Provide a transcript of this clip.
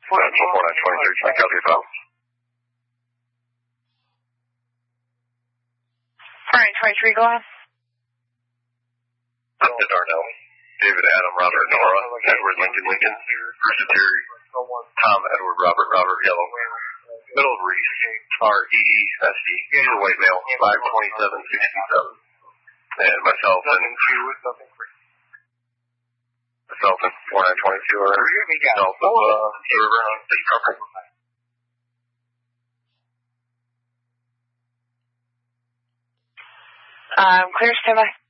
Central 4923, can I copy it out? 4923, go on. Upton Darnell, David Adam Robert Nora, Edward Lincoln Bruce Terry, Tom Edward Robert Yellow, Middle of Reese, REESD, for white male, 52767. And myself and 4922 or south of the river on the property. Clear, stand by.